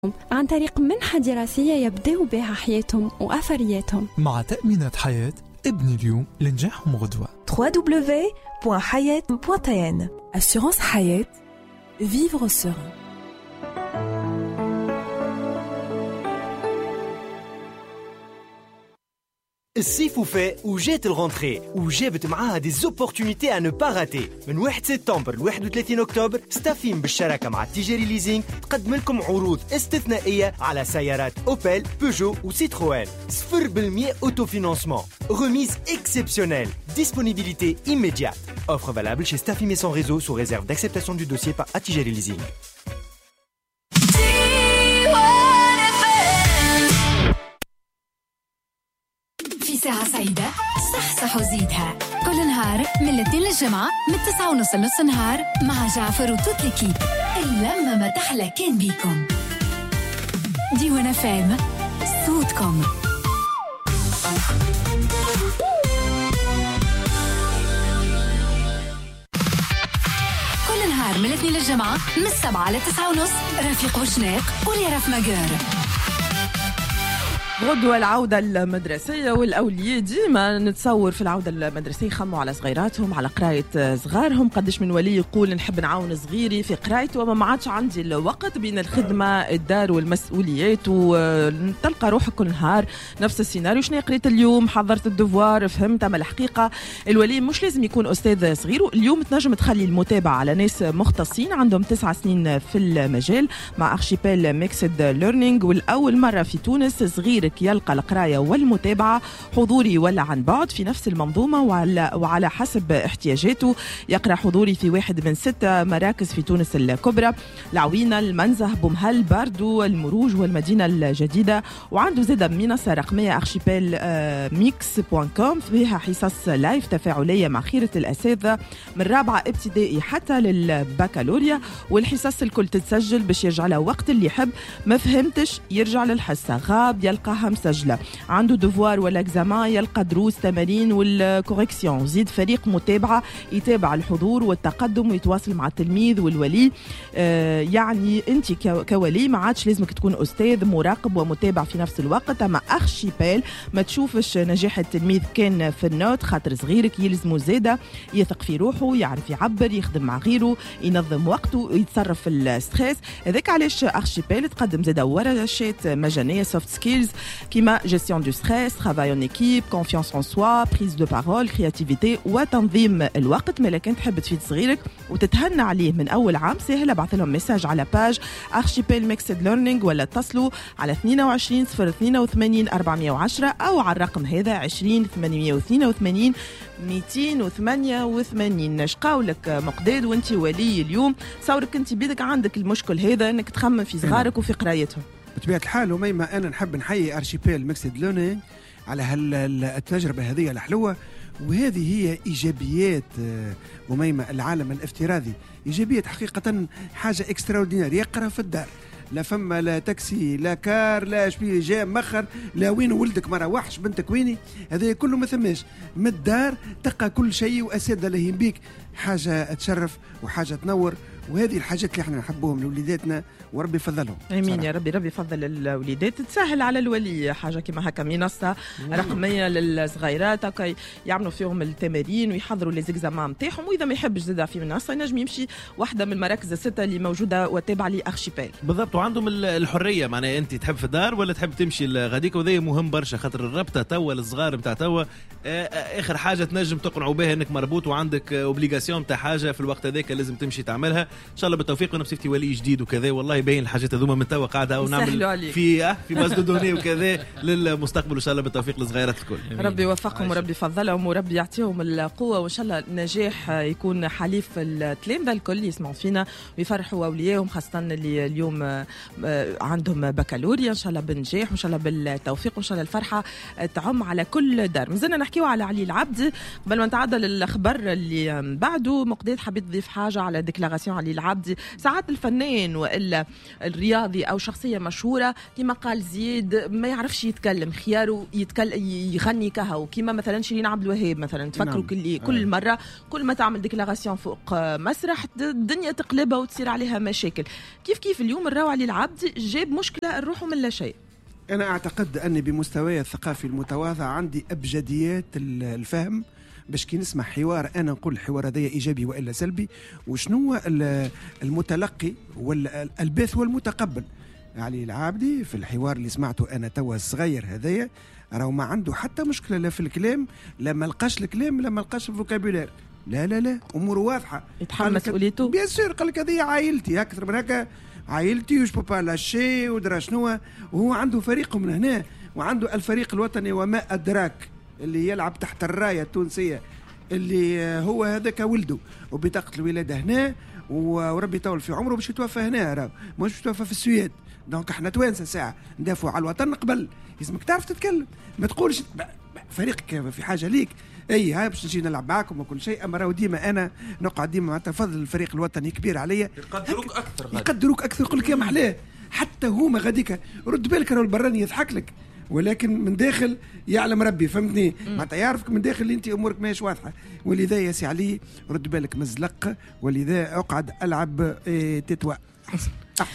عن طريق منحة دراسية يبدأوا بها حياتهم وأثرياتهم. مع تأمينات حياة ابني اليوم لنجاحهم غدوة. www.hayat.tn. Assurance Hayat, vivre serein. الصيف وفاء وجات الغونتري وجابت معاها دي زوبورتونيتي ان با راتي. من 1 سبتمبر ل 31 اكتوبر ستافين بالشراكه مع تيجاري ليزينغ تقدم لكم عروض استثنائيه على سيارات اوبل، بيجو وسيتروين. 0% اوتو فينانسمون، remise exceptionnelle, disponibilité immédiate. Offre valable chez Staffim et son réseau sous réserve d'acceptation du dossier par Tijari Leasing. ساعة سعيدة صح وزيدها كل نهار من الاثنين للجمعة من 9:30 لنص نهار مع جعفر وتوت ليكيب. اللمة ما تحلى كان بيكم. ديوانا فام صوتكم. كل نهار من الاثنين للجمعة من 7 ل 9:30 رفيق وشناق وليرف ماجور. غدوة العودة المدرسية والأولياء ديما نتصور في العودة المدرسية يخموا على صغيراتهم، على قراية صغارهم. قدش من ولي يقول نحب نعاون صغيري في قرايته وما ما عادش عندي الوقت بين الخدمة الدار والمسؤوليات، وتلقى روحك كل نهار نفس السيناريو. شنو قريت اليوم؟ حضرت الدوفوار؟ فهمت؟ أما الحقيقة الولي مش لازم يكون أستاذ صغير. اليوم تنجم تخلي المتابعة على ناس مختصين عندهم 9 سنين في المجال مع أرشيبيل ميكسد ليرنينج، والأول مرة في تونس صغير يلقى القراية والمتابعة حضوري ولا عن بعد في نفس المنظومة وعلى حسب احتياجاته. يقرأ حضوري في 1 من 6 مراكز في تونس الكبرى: العوينة، المنزه، بومهل، باردو، المروج والمدينة الجديدة. وعنده زادة منصة رقمية أرشيبيل ميكس.com فيها حصص لايف تفاعلية مع خيرة الأساتذة من 4 ابتدائي حتى للبكالوريا، والحصص الكل تتسجل باش يرجع له وقت اللي يحب. ما فهمتش يرجع للحصة، غاب يلقاها مسجلة. عنده دوفوار ولا اكزامان يلقى دروس تمارين والكوريكسيون. زيد فريق متابعة يتابع الحضور والتقدم ويتواصل مع التلميذ والولي. يعني انت كولي ما عادش لازمك تكون أستاذ مراقب ومتابع في نفس الوقت. اما أرشيبيل ما تشوفش نجاح التلميذ كان في النوت، خاطر صغيرك يلزمه زادة يثق في روحه، يعرف يعبر، يخدم مع غيره، ينظم وقته ويتصرف في الستريس. هذاك علاش أرشيبيل تقدم زادة ورشات مجانية سوفت سكيلز كيما gestion du stress, travail en équipe, confiance en soi, prise de parole, créativité وتنظيم الوقت. ما كان تحب تفيد صغيرك وتتهنى عليه من أول عام، سهل ابعث لهم ميساج على باج أرشيبيل ميكسد ليرنينج ولا اتصلوا على 22 082 410 أو على الرقم هذا 20 882 288. شقاولك مقداد وانت ولي اليوم؟ صورك انت بيدك عندك المشكل هذا انك تخمم في صغارك وفي قرايتهم. بطبيعة الحال وميما أنا نحب نحيي أرشيبيل ميكسد ليرنينج على التجربة هذه الحلوة، وهذه هي إيجابيات وميما العالم الافتراضي. إيجابيات حقيقة حاجة اكستراوردينار. يقرأ في الدار، لا فما لا تاكسي لا كار لا شبيه جاء مخر لا وين ولدك مرة وحش بنتك ويني، هذا كله ما ثماش. من الدار تلقى كل شيء وأساتذة لهين بيك، حاجة تشرف وحاجة تنور. وهذه الحاجات اللي احنا نحبوهم لوليداتنا وربي يفضلهم. امين يا ربي يفضل الوليدات. تسهل على الولي حاجه كما هكا منصه رقميه للصغيرات هكا يعملوا فيهم التمارين ويحضروا لي زيكزامان نتاعهم، واذا ما يحبش زاد في منصه ينجم يمشي واحده من المراكز السته اللي موجوده وتابعه لأرشيبيل. بالضبط، وعندهم الحريه، معناها انت تحب في الدار ولا تحب تمشي لغاديك، وذي مهم برشا خاطر الربطه توا للصغار نتاع توا اخر حاجه تنجم تقنعوا بها انك مربوط وعندك اوبليغاسيون نتاع حاجه في الوقت هذاك لازم تمشي تعملها. ان شاء الله بالتوفيق ونفسي ولي جديد وكذا. والله يبين الحاجات هذوما من توا قاعده او نعمل في باز دو دوني وكذا للمستقبل. وان شاء الله بالتوفيق للصغيرات الكل. ربي يوفقهم وربي يفضلهم وربي يعطيهم القوه، وان شاء الله النجاح يكون حليف التلامذه الكل يسمعوا فينا ويفرحوا اوليائهم، خاصه اللي اليوم عندهم بكالوريا. ان شاء الله بالنجاح وان شاء الله بالتوفيق وان شاء الله الفرحه تعم على كل دار. مازلنا نحكيو على علي العبد قبل ما نتعدى للخبر اللي بعده. مقداد حبيت تضيف حاجه على ديكلاراسيون علي العابدي ساعات الفنان والا الرياضي او شخصيه مشهوره كما قال زيد ما يعرفش يتكلم، خياره يغني كهو، كما مثلا شيرين عبد الوهاب مثلا تفكروا كل مره كل ما تعمل ديكلاراسيون فوق مسرح الدنيا تقلبها وتصير عليها مشاكل. كيف اليوم الراو علي العابدي جاب مشكله نروحوا من لا شيء. أنا أعتقد أني بمستواي الثقافي المتواضع عندي أبجديات الفهم باش كي نسمع حوار أنا نقول الحوار هذا إيجابي وإلا سلبي، وشنو المتلقي والباث والمتقبل. علي العابدي في الحوار اللي سمعته أنا توا الصغير هذايا راهو ما عنده حتى مشكلة لا في الكلام، لا ما لقاش الكلام، لا ما لقاش الفوكابولير، لا أمور واضحة، يتحمل مسؤوليته. بيان سور قال لك هذه عائلتي أكثر من هكا، عائلتي وش بابا لاشي ودرا شنو، وهو عنده فريقه من هنا وعنده الفريق الوطني وما أدراك اللي يلعب تحت الراية التونسية اللي هو هذاك ولده وبطاقة الولادة هنا وربي يطول في عمره باش يتوفى هنا، راهو مش يتوفى في السويد. دونك احنا توانسه ساعه ندافعوا على الوطن قبل، لازمك تعرف تتكلم، ما تقولش فريقك في حاجه ليك اي هاي باش نجي نلعب معاكم وكل شيء، اما راهو ديما انا نقعد ديما معناتها فضل الفريق الوطني كبير عليا، يقدروك اكثر يقول لك يا محلاه، حتى هما غاديك رد بالك راهو البراني يضحك لك ولكن من داخل يعلم ربي، فهمتني؟ معناتها يعرفك من داخل اللي انت امورك ماهيش واضحه، ولذا يا سي علي رد بالك مزلق، ولذا اقعد العب تتوى احسن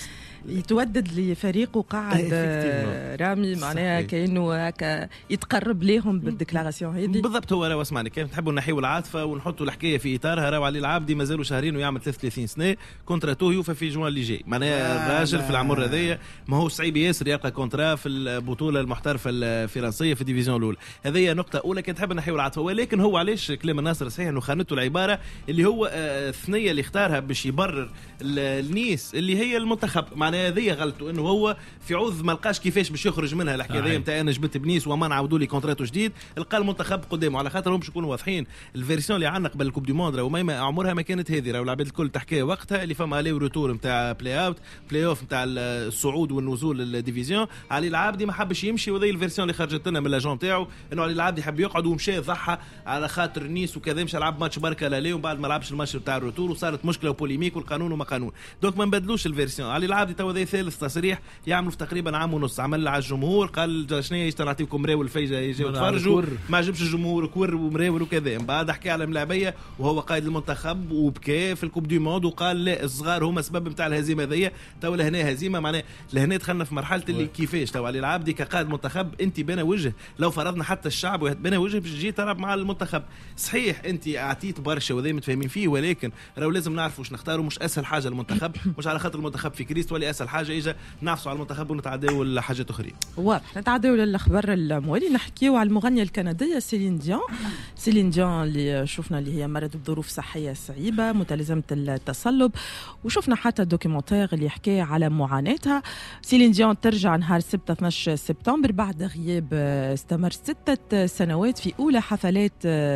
يتودد لفريقه قاعد رامي معناها كأنه هكا يتقرب لهم بالديكلاراسيون هذه بالضبط. هو راهو اسمعني كيف نحبوا نحيوا العاطفه ونحطوا الحكايه في اطارها. راهو علي العابدي مازالوا شهرين ويعمل 33 سنه، كونتراتو يوفى في جوان اللي جاي، معناها الراجل في العمر هذايا ما هو صعيب ياسر يلقى كونترا في البطوله المحترفه الفرنسيه في الديفيزيون الاولى. هذه نقطه اولى كنت نحب نحيوا العاطفه، ولكن هو علاش كلام الناصر صحيح انه خانته العباره اللي هو الثنيه اللي اختارها باش يبرر النيس اللي هي المنتخب، معناها هذه غلطه انه هو في عوض ما لقاش كيفاش باش يخرج منها الحكايه هذه نتاع انا جبت بنيس وما نعاودوا لي كونتراتو جديد، لقى المنتخب قدامه على خاطر هم باش يكونوا واضحين. الفيرسيون اللي عندنا قبل الكوب دي موند راهو ما عمرها ما كانت هذه، راهو العباد الكل تحكي وقتها اللي فما عليه روتور نتاع بلاي اوت بلاي اوف نتاع الصعود والنزول الديفيزيون. علي العابدي ما حبش يمشي، وهذه الفيرسيون اللي خرجت لنا من لاجون نتاعو انه علي العابدي حب يقعد ومشى ضحى على خاطر نيس وكذا، مشى لعب ماتش بركه لا ومن بعد ما لعبش الماتش نتاع الروتور وصارت مشكله وبوليميك والقانون وما قانون. دونك ما نبدلوش الفيرسيون. علي العابدي تو هذا ثالث تصريح يعملوا في تقريبا عام ونص، عمل على الجمهور قال شنو يجي نعطيكم مراول فيجا يجيو يتفرجوا، ما عجبش الجمهور كور ومراول وكذا. من بعد حكى على ملاعبيه وهو قائد المنتخب وبكى في الكوب دي موند وقال لا الصغار هما السبب نتاع الهزيمه هذيا. تو لهنا هزيمه معناها لهنا دخلنا في مرحله اللي كيفاش تو علي العابدي كقائد منتخب انت بين وجه، لو فرضنا حتى الشعب بين وجه باش تجي تلعب مع المنتخب. صحيح انت اعطيت برشا وذي متفاهمين فيه، ولكن راهو لازم نعرفوا واش نختاروا. مش اسهل حاجه المنتخب، مش على خاطر المنتخب في كريس تولي اسهل حاجه اجا نعفسوا على المنتخب ونتعداو لحاجات اخرى. واضح. نتعداو للاخبار الموالي، نحكيو على المغنيه الكنديه سيلين ديون اللي شفنا اللي هي مرت بظروف صحيه صعيبه متلازمه التصلب، وشفنا حتى دوكيومنتير اللي يحكي على معاناتها. سيلين ديون ترجع نهار 12 سبتمبر بعد غياب استمر 6 سنوات في اولى حفلات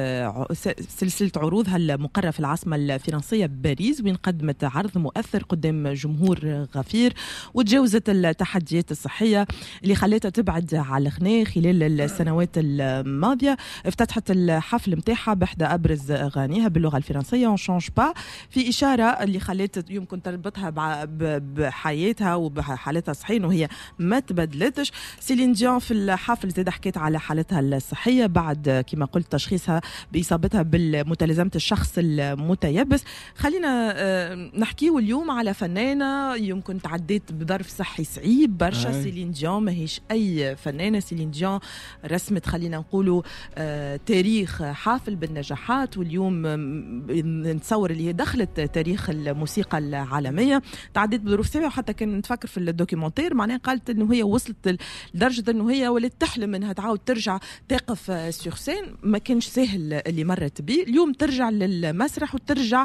سلسله عروضها المقرره في العاصمه الفرنسيه باريس، وين قدمت عرض مؤثر قدام جمهور غفير وتجاوزت التحديات الصحيه اللي خلتها تبعد على الغناء خلال السنوات الماضيه. افتتحت الحفل نتاعها باحدى ابرز اغانيها باللغه الفرنسيه اون شونج با، في اشاره اللي خلت يمكن تربطها بحياتها وبحالتها الصحيه انه هي ما تبدلتش. سيلين ديون في الحفل زاد حكيت على حالتها الصحيه بعد كما قلت تشخيصها باصابتها بالمتلازمه الشخص المتيبس. خلينا نحكيو اليوم على فنانه يمكن تعديت بظرف صحي صعيب برشا. سيلين ديون ماهيش اي فنانه، سيلين ديون رسمت خلينا نقولوا تاريخ حافل بالنجاحات، واليوم نتصور اللي هي دخلت تاريخ الموسيقى العالميه. تعديت بظروف صعبه، وحتى كان نتفكر في الدوكيومنتير معناها قالت انه هي وصلت لدرجه انه هي ولات تحلم انها تعاود ترجع تقف سور سين، ما كانش سهل اللي مرت به. اليوم ترجع للمسرح وترجع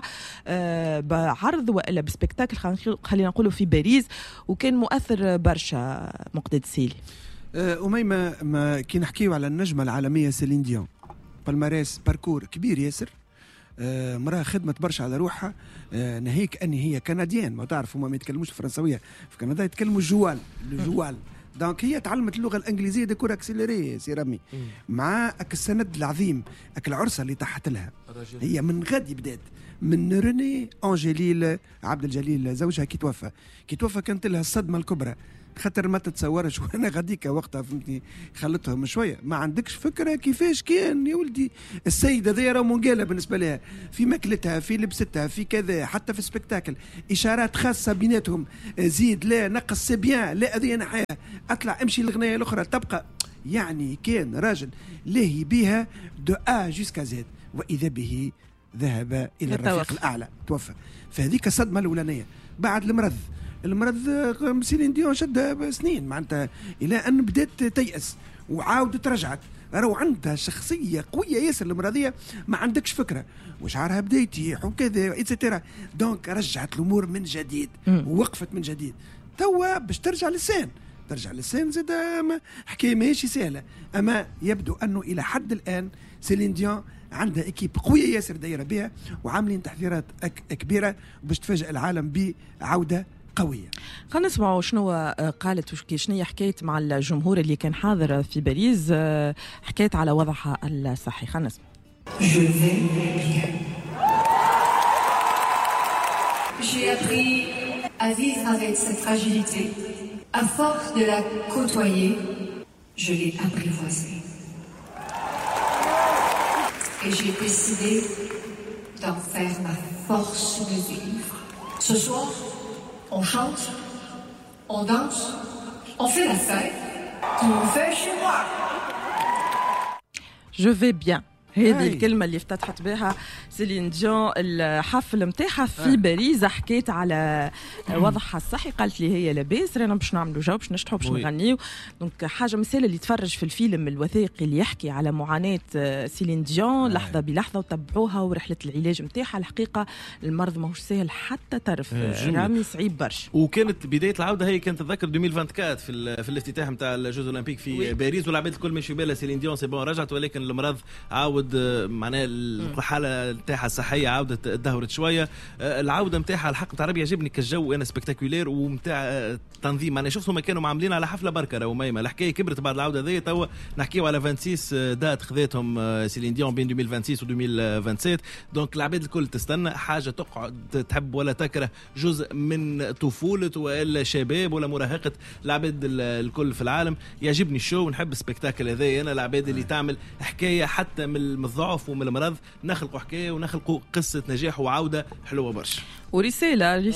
بعرض والا بسبكتاكل خلينا نقولوا في باريس، وكان مؤثر برشا. مقدد سيلي أميمة ما كي نحكيو على النجمة العالمية سيلين ديون، بالماريس باركور كبير ياسر، مرأة خدمت برشا على روحها، ناهيك أني هي كنديان، ما تعرف هما ما يتكلموش الفرنسوية في كندا، يتكلموا الجوال دونك هي تعلمت اللغه الانجليزيه ديكور اكسيليري سي رامي مع السند العظيم العرسه اللي طاحت لها. هي من غادي بدات من ريني انجيليل عبد الجليل زوجها كي توفى كانت لها الصدمه الكبرى، خاطر ما تتصورش وانا غاديكا وقتها فهمتني خلتهم شويه ما عندكش فكره كيفاش كان يا ولدي السيده ذي راه منقاله بالنسبه لها في ماكلتها في لبستها في كذا حتى في سبيكتاكل اشارات خاصه بيناتهم، زيد لا نقص سي بيان لا هذه نحيها اطلع امشي الغنايه الاخرى تبقى، يعني كان راجل لاهي بها دو ا جوسكا زد، واذا به ذهب الى الرفيق الاعلى توفى. فهذيك الصدمه الاولانيه. بعد المرض سيلين ديون شدها سنين معناتها الى ان بدات تيأس وعاودت رجعت. راهو عندها شخصيه قويه ياسر المرضيه، ما عندكش فكره وشعرها بدا يتيح وكذا ايتترا. دونك رجعت الامور من جديد ووقفت من جديد. توا باش ترجع للسين زاد حكايه ماهيش سهله، اما يبدو انه الى حد الان سيلين ديون عندها اكيب قويه ياسر دايره بها وعاملين تحضيرات كبيره باش تفاجئ العالم بعوده قوية. خلينا نسمعوا شنو قالت شنو حكيت مع الجمهور اللي كان حاضر في باريس، حكيت على وضعها الصحي. خلينا نسمع. J'ai appris à vivre avec cette fragilité. À force de la côtoyer, je l'ai apprivoisée. Et j'ai décidé d'en faire ma force de vivre. Ce soir, on chante, on danse, on fait la fête, tout fait chez moi. Je vais bien. هذه الكلمة اللي افتتحت بها سيلين ديون الحفل متاعها في باريس. حكيت على وضعها الصحي، قالت لي هي لاباس، رانا باش نعملوا جو باش نشطحوا باش نغنيو. دونك حاجة مثال اللي تفرج في الفيلم الوثائقي اللي يحكي على معاناة سيلين ديون لحظة بلحظة وتبعوها ورحلة العلاج متاعها. الحقيقة المرض ماهوش سهل حتى طرف رامي، صعيب برشا. وكانت بداية العودة هي كانت تذكر 2024 في الافتتاح نتاع الجوز اولمبيك في باريس، والعباد الكل ماشي بالها سيلين ديون سي بون رجعت، ولكن المرض عاود معناها الحاله نتاعها الصحيه عاودت تدهورت شويه. العوده نتاعها الحق نتاع ربي يعجبني كالجو انا سبكتاكولير ونتاع التنظيم. معناها شفتوا ما كانوا عاملين على حفله بركه راهو ميمه. الحكايه كبرت بعد العوده ذي. توا نحكيو على 26 دات خذيتهم سيلين ديون بين 2026 و 2027. دونك العباد الكل تستنى حاجه تقعد تحب ولا تكره، جزء من طفوله ولا شباب ولا مراهقه العباد الكل في العالم. يعجبني الشو ونحب السبكتاكل هذا. انا العباد اللي تعمل حكايه حتى من الضعف ومن المرض، نخلقوا حكايه ونخلقوا قصه نجاح وعوده حلوه برشا. ورساله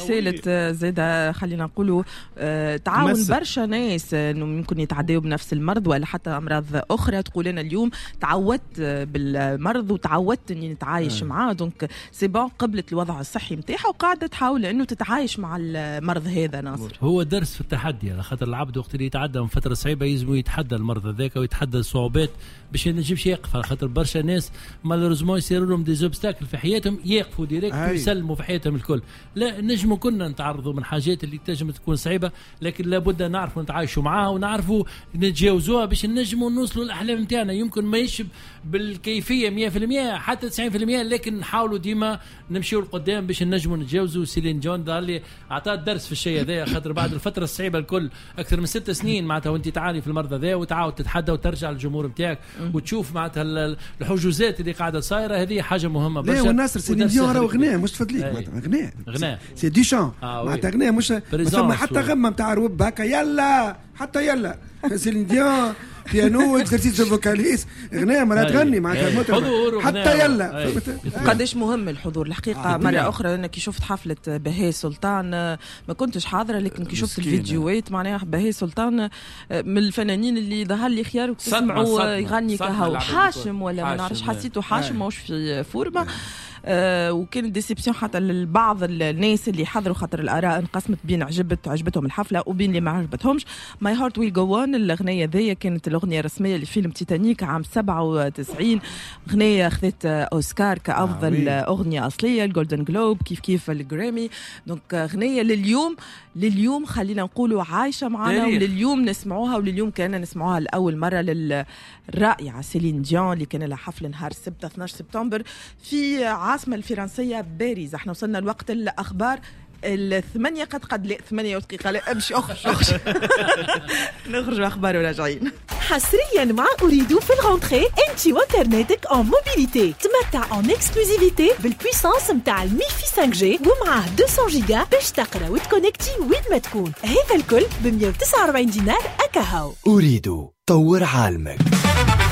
زاده خلينا نقولوا تعاون برشا ناس انه ممكن يتعداوا بنفس المرض ولا حتى امراض اخرى. تقول انا اليوم تعودت بالمرض وتعودت اني نتعايش معاه. دونك سي بون قبلت الوضع الصحي نتاعها وقاعده تحاول انه تتعايش مع المرض هذا. ناصر هو درس في التحدي، على خاطر العبد وقت اللي يتعدى من فتره صعيبه يلزم يتحدى المرض هذاك ويتحدى الصعوبات باش ما ينجمش يقف، على خاطر برشا ناس مالوريزمون يصيروا لهم دي زوبستاكل في حياتهم يقفوا ديريكت ويسلموا في حياتهم الكل. لا نجموا كنا نتعرضوا من حاجات اللي تنجم تكون صعيبه، لكن لابد نعرفوا نتعايشوا معها ونعرفوا نتجاوزوها باش نجموا نوصلوا الاحلام نتاعنا. يمكن ما يشب بالكيفيه 100% حتى 90%، لكن نحاولوا ديما نمشيوا لقدام باش نجموا نتجاوزوا. سيلين ديون دار لي عطاه درس في الشيء هذا، خاطر بعد الفتره الصعيبه الكل اكثر من 6 سنين معناتها وانت تعاني في المرض هذا وتعاود تتحدى وترجع للجمهور نتاعك وتشوف معناتها الحجوزات اللي قاعده صايره. هذه حاجه مهمه برشا. لا والناصر سيلين ديون راهو غناء مش تفضليك غناء سي دي شان معناتها غناء مش ثم حتى غمه نتاع روب هكا يلا حتى يلا سيلين ديون بيانو اكزرسيس فوكاليس غناء مرة تغني معناتها حتى يلا. قداش مهم الحضور الحقيقة. مرة أخرى أنا كي شفت حفلة بهاء سلطان ما كنتش حاضرة، لكن كي شفت الفيديوهات معناها بهاء سلطان من الفنانين اللي ظهر لي خيار وتسمعوا يغني كهو حاشم ولا ما نعرفش، حسيته حاشم ماهوش في فورمة. وكانت ديسيبسيون حتى للبعض الناس اللي حضروا، خاطر الآراء انقسمت بين عجبتهم الحفلة وبين اللي ما عجبتهم. ماي هارت ويل جو اون الأغنية ذي كانت الأغنية الرسمية لفيلم تيتانيك عام 97. أغنية خذت أوسكار كأفضل أغنية أصلية، الجولدن جلوب كيف الجرامي. دونك أغنية لليوم خلينا نقولوا عايشة معنا ولليوم نسمعوها، ولليوم كان نسمعوها لأول مرة للرائعة سيلين ديون اللي كان لها حفل نهار 12 سبتمبر في العاصمة الفرنسية باريس. احنا وصلنا لوقت الأخبار الثمانية قد لا 8 دقيقة لا امشي اخرج نخرج اخبار وراجعين. حصريا مع أريد في الغونتري انت وانترنتك en موبيليتي. تمتع en اكسكلوزيفيتي بالبويسانس متاع الميفي 5G ومعاه 200 جيجا باش تقرا وتكونكتي وين ما تكون. هذا الكل ب 149 دينار أكاهو. أريد طور عالمك.